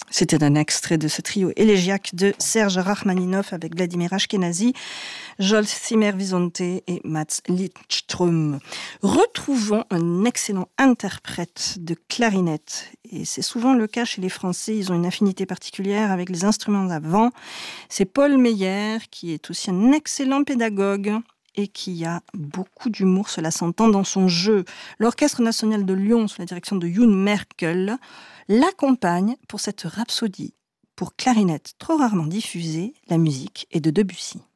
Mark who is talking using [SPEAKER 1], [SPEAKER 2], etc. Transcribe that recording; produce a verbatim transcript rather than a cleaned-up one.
[SPEAKER 1] C'était un extrait de ce trio élégiaque de Serge Rachmaninov avec Vladimir Ashkenazy, Zsolt Szimmer-Visonte et Mats Lidström. Retrouvons un excellent interprète de clarinette. Et c'est souvent le cas chez les Français, ils ont une affinité particulière avec les instruments à vent. C'est Paul Meyer, qui est aussi un excellent pédagogue et qui a beaucoup d'humour, cela s'entend dans son jeu. L'Orchestre national de Lyon, sous la direction de Youn Merkel, l'accompagne pour cette rhapsodie pour clarinette trop rarement diffusée. La musique est de Debussy.